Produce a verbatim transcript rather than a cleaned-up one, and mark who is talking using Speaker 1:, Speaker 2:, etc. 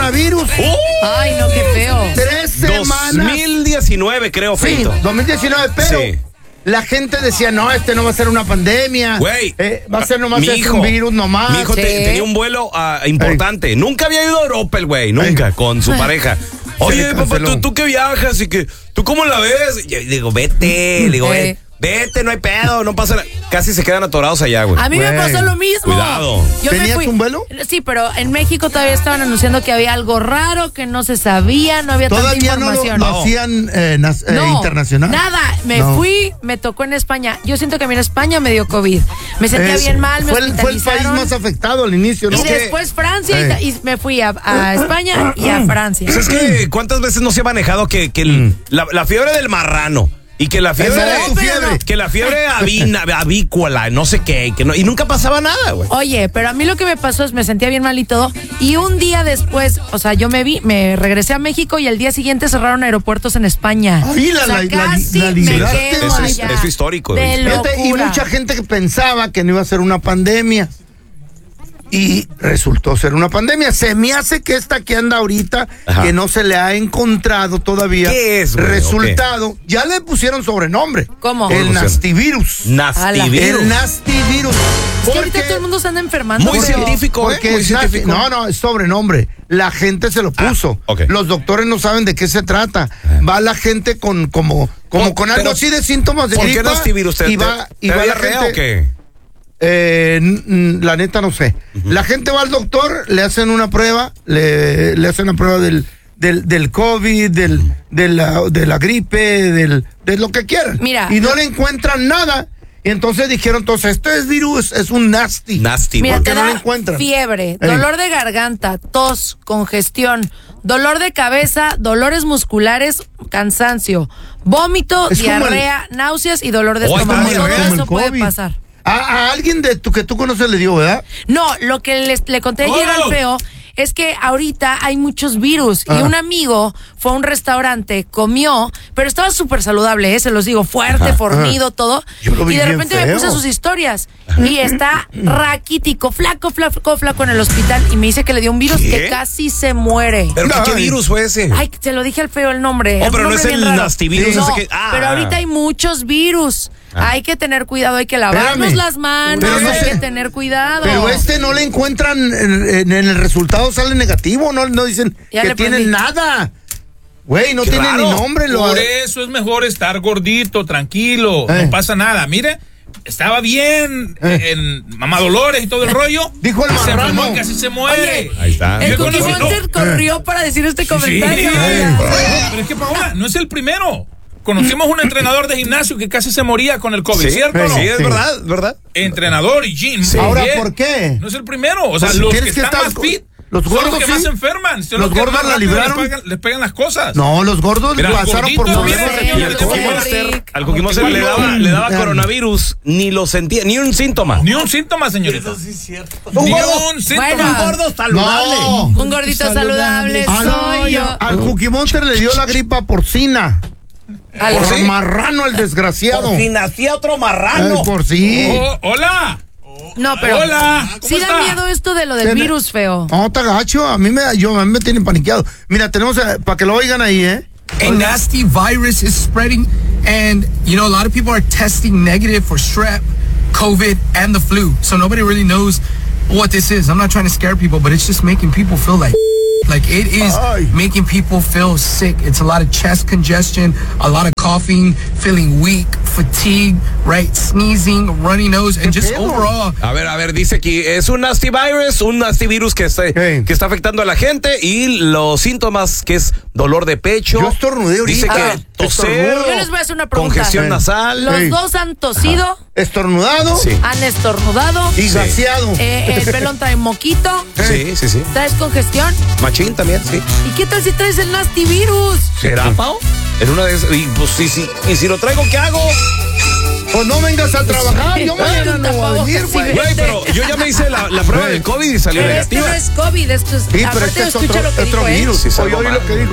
Speaker 1: coronavirus.
Speaker 2: ¡Oh!
Speaker 3: Ay, no, qué feo.
Speaker 1: Tres semanas.
Speaker 2: dos mil diecinueve, creo,
Speaker 1: Sí,
Speaker 2: Feito.
Speaker 1: dos mil diecinueve, pero
Speaker 2: Sí.
Speaker 1: la gente decía, no, este no va a ser una pandemia.
Speaker 2: Güey,
Speaker 1: eh, va a ser nomás
Speaker 2: mi
Speaker 1: este
Speaker 2: hijo,
Speaker 1: un virus nomás.
Speaker 2: Mi hijo
Speaker 3: Sí.
Speaker 2: te- tenía un vuelo uh, importante. Nunca había ido a Europa el güey, nunca, con su pareja. Oye,
Speaker 1: le
Speaker 2: papá,
Speaker 1: canceló.
Speaker 2: ¿tú, tú que viajas y que, ¿tú cómo la ves? Y yo digo, vete, le digo,
Speaker 3: Eh.
Speaker 2: vete, no hay pedo, no pasa nada. Casi se quedan atorados allá, güey.
Speaker 3: A mí me
Speaker 1: Güey.
Speaker 3: pasó lo mismo.
Speaker 2: Cuidado.
Speaker 3: Yo me
Speaker 1: ¿Tenías
Speaker 3: fui-
Speaker 1: un vuelo?
Speaker 3: Sí, pero en México todavía estaban anunciando que había algo raro, que no se sabía, no había tanta
Speaker 1: Todavía no lo,
Speaker 3: información.
Speaker 1: lo hacían eh, nas- eh,
Speaker 3: No,
Speaker 1: internacional.
Speaker 3: nada, me
Speaker 1: No.
Speaker 3: fui, me tocó en España. Yo siento que a mí en España me dio COVID. Me sentía
Speaker 1: Es-
Speaker 3: bien mal, me
Speaker 1: fue, el, fue el país
Speaker 3: hospitalizaron.
Speaker 1: más afectado al inicio, ¿no?
Speaker 3: Y
Speaker 2: Es que-
Speaker 3: después Francia
Speaker 1: Eh.
Speaker 3: y, y me fui a, a España y a Francia.
Speaker 2: Pues es que, ¿cuántas veces no se ha manejado que, que el- la, la fiebre del marrano? Y que la fiebre,
Speaker 1: Esa era tu
Speaker 3: pero
Speaker 1: fiebre.
Speaker 3: no.
Speaker 2: que la fiebre avina, avícola, no sé qué, que no, y nunca pasaba nada, güey.
Speaker 3: Oye, pero a mí lo que me pasó es me sentía bien mal y todo. Y un día después, o sea, yo me vi, me regresé a México y al día siguiente cerraron aeropuertos en España.
Speaker 1: Ay, la-
Speaker 3: o sea,
Speaker 1: la- la-
Speaker 3: casi
Speaker 1: la
Speaker 3: me
Speaker 1: liberaste.
Speaker 3: quedo
Speaker 2: Eso es-
Speaker 3: allá.
Speaker 2: eso es histórico,
Speaker 3: De
Speaker 2: güey.
Speaker 1: Fíjate, y
Speaker 3: locura.
Speaker 1: mucha gente que pensaba que no iba a ser una pandemia. Y resultó ser una pandemia. Se me hace que esta que anda ahorita,
Speaker 2: Ajá.
Speaker 1: que no se le ha encontrado todavía
Speaker 2: ¿Qué es, güey?
Speaker 1: resultado, ya le pusieron sobrenombre.
Speaker 3: ¿Cómo?
Speaker 1: El
Speaker 2: ¿Cómo le pusieron?
Speaker 1: nastivirus.
Speaker 2: Nastivirus.
Speaker 1: El nastivirus.
Speaker 3: Es que ahorita todo el mundo se anda enfermando.
Speaker 2: Muy
Speaker 3: pero-
Speaker 2: científico, ¿eh?
Speaker 1: Porque
Speaker 2: Muy
Speaker 1: es nasti-
Speaker 2: científico.
Speaker 1: no, no, es sobrenombre. La gente se lo puso.
Speaker 2: ok.
Speaker 1: Los doctores no saben de qué se trata. Va la gente con como, como
Speaker 2: Por-
Speaker 1: con algo
Speaker 2: pero,
Speaker 1: así de síntomas de
Speaker 2: ¿Por qué
Speaker 1: gripa.
Speaker 2: nastivirus? ¿Te,
Speaker 1: y va,
Speaker 2: te-
Speaker 1: y
Speaker 2: te
Speaker 1: va
Speaker 2: da
Speaker 1: la
Speaker 2: diarrea
Speaker 1: gente,
Speaker 2: o qué?
Speaker 1: Eh, n- n- la neta no sé. La gente va al doctor, le hacen una prueba, le, le hacen una prueba del, del, del COVID, del, de, la, de la gripe, del, de lo que quieran.
Speaker 3: Mira,
Speaker 1: y no
Speaker 3: lo-
Speaker 1: le encuentran nada. Y entonces dijeron, entonces, esto es virus, es un nasty.
Speaker 2: Nasty.
Speaker 3: Mira,
Speaker 1: porque
Speaker 3: te
Speaker 1: no
Speaker 3: da
Speaker 1: lo encuentran.
Speaker 3: fiebre,
Speaker 1: Ey.
Speaker 3: dolor de garganta, tos, congestión, dolor de cabeza, dolores musculares, cansancio, vómito,
Speaker 1: Es como
Speaker 3: diarrea, náuseas y dolor de
Speaker 2: Oh, está
Speaker 3: estómago.
Speaker 2: muy
Speaker 3: Todo
Speaker 2: bien.
Speaker 1: Como
Speaker 3: eso
Speaker 1: el
Speaker 3: puede
Speaker 1: COVID.
Speaker 3: pasar.
Speaker 1: A, a alguien de tu, que tú conoces le dio, ¿verdad?
Speaker 3: No, lo que les, le conté ayer
Speaker 2: ¡Oh!
Speaker 3: al feo es que ahorita hay muchos virus
Speaker 1: Ah.
Speaker 3: y un amigo fue a un restaurante, comió, pero estaba súper saludable, ¿eh? Se los digo, fuerte, fornido, todo.
Speaker 1: Yo lo vi
Speaker 3: Y de
Speaker 1: bien
Speaker 3: repente me
Speaker 1: feo.
Speaker 3: puse sus historias y está raquítico, flaco, flaco, flaco en el hospital y me dice que le dio un virus
Speaker 2: ¿Qué?
Speaker 3: que casi se muere.
Speaker 2: ¿Pero qué,
Speaker 1: No,
Speaker 2: qué
Speaker 1: ay.
Speaker 2: virus fue ese?
Speaker 3: Ay, se lo dije al feo el nombre.
Speaker 2: Oh,
Speaker 3: un
Speaker 2: pero no
Speaker 3: nombre
Speaker 2: es el
Speaker 3: bien raro.
Speaker 2: nastivirus,
Speaker 3: No,
Speaker 2: ese que- ah.
Speaker 3: pero ahorita hay muchos virus. Hay que tener cuidado, hay que lavarnos
Speaker 1: Espérame.
Speaker 3: las manos,
Speaker 1: Pero no
Speaker 3: hay
Speaker 1: sé-
Speaker 3: que tener cuidado.
Speaker 1: Pero este no le encuentran, en, en- en el resultado sale negativo, no, no dicen
Speaker 3: Ya
Speaker 1: que
Speaker 3: le
Speaker 1: tiene
Speaker 3: prendí.
Speaker 1: nada. Güey, no
Speaker 2: Qué
Speaker 1: tiene
Speaker 2: raro.
Speaker 1: ni nombre. Lo,
Speaker 4: Por eso es mejor estar gordito, tranquilo,
Speaker 1: Eh.
Speaker 4: no pasa nada. Mire, estaba bien
Speaker 1: Eh.
Speaker 4: en Mamá Dolores y todo el rollo.
Speaker 1: Dijo el
Speaker 4: Y se
Speaker 1: marrano.
Speaker 4: enfermó y casi se muere.
Speaker 3: Oye,
Speaker 2: Ahí está.
Speaker 3: El
Speaker 4: Yo
Speaker 3: Cookie
Speaker 4: conocí-
Speaker 3: Monster corrió para decir este
Speaker 4: Sí,
Speaker 3: comentario.
Speaker 4: eh. Pero es que Paola, no es el primero. Conocimos un entrenador de gimnasio que casi se moría con el COVID,
Speaker 2: Sí,
Speaker 4: ¿cierto o no?
Speaker 2: sí, es
Speaker 1: Sí.
Speaker 2: verdad, verdad.
Speaker 4: Entrenador y gym.
Speaker 1: Ahora,
Speaker 4: Bien.
Speaker 1: ¿por qué?
Speaker 4: No es el primero. O sea,
Speaker 1: Pues,
Speaker 4: los que,
Speaker 1: tienes que
Speaker 4: están
Speaker 1: estar
Speaker 4: más
Speaker 1: go-
Speaker 4: fit
Speaker 1: los
Speaker 4: son
Speaker 1: gordos,
Speaker 4: los que
Speaker 1: sí.
Speaker 4: más se enferman. Son
Speaker 1: Los
Speaker 4: que
Speaker 1: gordos
Speaker 4: más
Speaker 1: la
Speaker 4: rápido
Speaker 1: libraron.
Speaker 4: Les pegan, les pegan las cosas.
Speaker 1: No, los gordos
Speaker 4: Mira,
Speaker 1: pasaron por
Speaker 4: gorditos,
Speaker 1: problemas
Speaker 4: mire,
Speaker 1: de
Speaker 2: Y al
Speaker 4: señores,
Speaker 2: Cookie
Speaker 4: Rick.
Speaker 2: Monster, al Cookie Monster le daba, le daba
Speaker 1: Mm.
Speaker 2: coronavirus, ni lo sentía, ni un síntoma.
Speaker 4: Ni un síntoma, señorita.
Speaker 1: Un
Speaker 4: Ni
Speaker 1: gordo.
Speaker 4: un síntoma.
Speaker 3: Bueno.
Speaker 1: saludable. No.
Speaker 3: Un gordito saludable
Speaker 1: Al,
Speaker 3: soy yo.
Speaker 1: al Cookie Monster le dio la gripa porcina.
Speaker 3: Al-
Speaker 1: Por
Speaker 2: sí?
Speaker 1: marrano el desgraciado.
Speaker 2: nacía otro
Speaker 1: Eh, por sí.
Speaker 4: Oh, hola.
Speaker 3: No, pero
Speaker 4: Hola, ¿cómo
Speaker 3: sí da
Speaker 4: está?
Speaker 3: miedo esto de lo del
Speaker 1: Tiene-
Speaker 3: virus, feo.
Speaker 1: No, está gacho. A mí me, yo, a mí me tienen paniqueado. Mira, tenemos, eh, para que lo oigan ahí, ¿eh?
Speaker 5: A nasty virus is spreading, and you know a lot of people are testing negative for strep, COVID, and the flu. So nobody really knows what this is. I'm not trying to scare people, but it's just making people feel like like it is
Speaker 1: Ay.
Speaker 5: making people feel sick. It's a lot of chest congestion, a lot of coughing, feeling weak, fatigue, right, sneezing, runny nose, and just
Speaker 1: pedo?
Speaker 5: overall.
Speaker 2: A ver, a ver, dice aquí, es un nasty virus, un nasty virus que está,
Speaker 1: Sí.
Speaker 2: que está afectando a la gente y los síntomas que es dolor de pecho.
Speaker 1: Yo estornudé ahorita.
Speaker 2: Dice
Speaker 1: Ah,
Speaker 2: que toser,
Speaker 1: estornudo.
Speaker 3: Yo les voy a hacer una pregunta.
Speaker 2: congestión
Speaker 1: Sí.
Speaker 2: nasal.
Speaker 3: Los
Speaker 1: Ey.
Speaker 3: dos han tosido,
Speaker 1: Estornudado
Speaker 2: Sí.
Speaker 3: han estornudado,
Speaker 1: y
Speaker 2: Sí.
Speaker 1: gaseado.
Speaker 3: eh, el pelón trae moquito,
Speaker 2: Sí, sí, sí.
Speaker 3: traes congestión.
Speaker 2: Machín también, sí.
Speaker 3: ¿Y qué tal si traes el nasty virus?
Speaker 2: ¿Será, Pao? En una de esas, y pues sí, sí. Y si lo traigo, ¿qué hago?
Speaker 1: Pues no vengas a trabajar. Yo mañana no voy a venir,
Speaker 3: Sí,
Speaker 1: güey.
Speaker 2: Güey, pero yo ya me hice la, la prueba
Speaker 1: Güey.
Speaker 2: de COVID y salió
Speaker 3: Pero este
Speaker 2: negativa.
Speaker 3: no es COVID, esto es.
Speaker 1: Sí, pero
Speaker 3: aparte,
Speaker 1: este es
Speaker 3: escucha
Speaker 1: otro,
Speaker 3: lo que
Speaker 1: otro
Speaker 3: dijo, ¿eh?
Speaker 1: virus.
Speaker 2: Sí,
Speaker 1: Oye,
Speaker 2: salgo
Speaker 1: oye
Speaker 2: mal.
Speaker 1: lo que dijo.